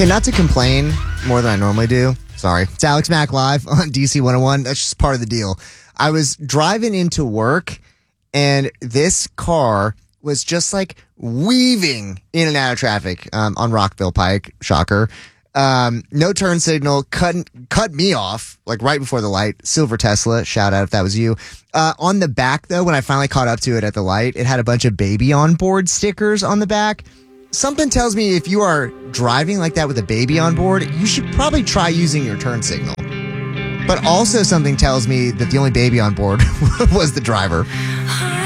Okay, not to complain more than I normally do. Sorry. It's Alex Mack live on DC 101. That's just part of the deal. I was driving into work and this car was just like weaving in and out of traffic on Rockville Pike. Shocker. No turn signal, cut me off like right before the light. Silver Tesla, shout out if that was you. On the back though, when I finally caught up to it at the light, it had a bunch of baby on board stickers on the back. Something tells me if you are driving like that with a baby on board, you should probably try using your turn signal. But also something tells me that the only baby on board was the driver.